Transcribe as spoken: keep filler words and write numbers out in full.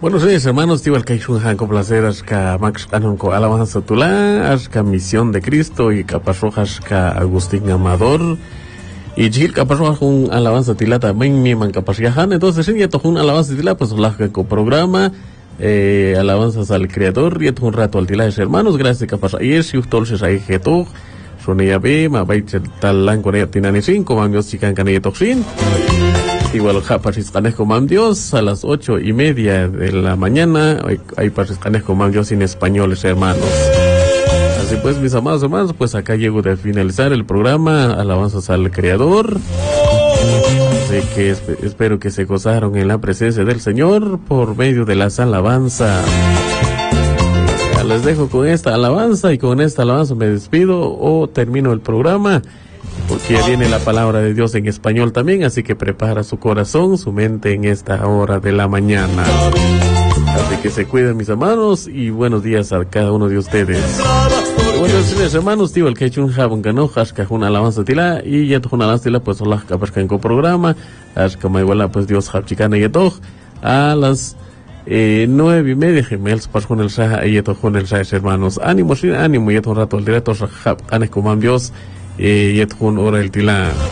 Buenos días, hermanos. Tío, el Kaishun Han, con placer, Ashka Max Canon, con alabanza tulá, Ashka Misión de Cristo y Caparrojas, Ashka Agustín Amador. Y Gil Caparrojas, un alabanza tilata, Ben Miman Caparriajan. Entonces, en yato, un alabanza tilá, pues, la con programa, eh, alabanzas al Creador, y un rato al tilá, hermanos. Gracias, Caparrojas. Y es, y usted, ahí, Geto, Sonía B, Mabait, Talan, Corea, Tinani cinco, Mangios, Chican, Canetochin. Igual Japariscanes con Dios a las ocho y media de la mañana. Hay, hay Pariscanes con Dios en españoles, hermanos. Así pues, mis amados hermanos, pues acá llego de finalizar el programa Alabanzas al Creador. Así que esp- espero que se gozaron en la presencia del Señor por medio de las alabanzas. Ya les dejo con esta alabanza y con esta alabanza me despido o termino el programa. Porque ya viene la palabra de Dios en español también, así que prepara su corazón, su mente en esta hora de la mañana. Así que se cuiden, mis hermanos, y buenos días a cada uno de ustedes. Buenos días, hermanos, tío, el que hecho un jabón ganó, hasca una alabanza tila, y ya una alabanza tila, pues hola, capaz en programa, hasca igual, pues Dios hapchicana y todo, a las eh, nueve y media, gemels, pas con el saja, y esto con el saja, hermanos. Ánimo, sí, ánimo, y esto un rato, el directo, hap, canes como Dios. Y yet hun ora el tila.